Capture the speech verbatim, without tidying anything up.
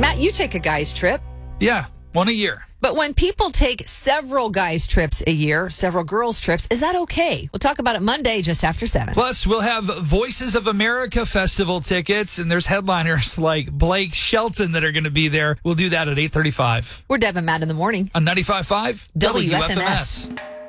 Matt, you take a guy's trip. Yeah, one a year. But when people take several guys' trips a year, several girls' trips, is that okay? We'll talk about it Monday just after seven. Plus, we'll have Voices of America Festival tickets, and there's headliners like Blake Shelton that are going to be there. We'll do that at eight thirty-five. We're Deb and Matt in the morning. On ninety-five point five W F M S. W F M S.